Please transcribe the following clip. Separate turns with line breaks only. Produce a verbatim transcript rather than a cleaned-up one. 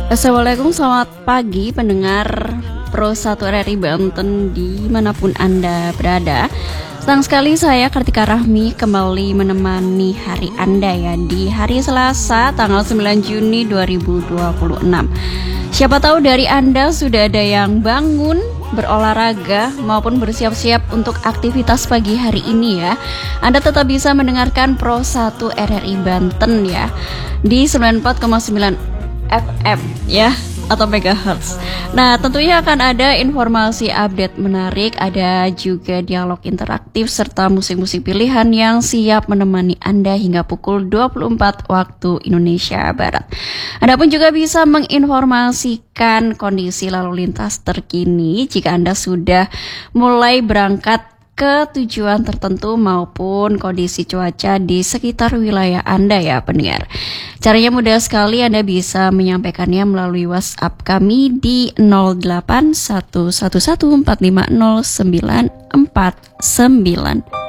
Assalamualaikum, selamat pagi pendengar Pro satu R R I Banten dimanapun Anda berada. Senang sekali saya Kartika Rahmi kembali menemani hari Anda ya di hari Selasa tanggal sembilan Juni dua ribu dua puluh enam. Siapa tahu dari Anda sudah ada yang bangun, berolahraga maupun bersiap-siap untuk aktivitas pagi hari ini ya. Anda tetap bisa mendengarkan Pro satu R R I Banten ya di sembilan puluh empat koma sembilan F M ya atau megahertz. Nah, tentunya akan ada informasi update menarik, ada juga dialog interaktif serta musik-musik pilihan yang siap menemani Anda hingga pukul dua puluh empat waktu Indonesia Barat. Anda pun juga bisa menginformasikan kondisi lalu lintas terkini jika Anda sudah mulai berangkat ke tujuan tertentu maupun kondisi cuaca di sekitar wilayah Anda ya pendengar. Caranya mudah sekali, Anda bisa menyampaikannya melalui WhatsApp kami di nol delapan satu satu satu empat lima nol sembilan empat sembilan.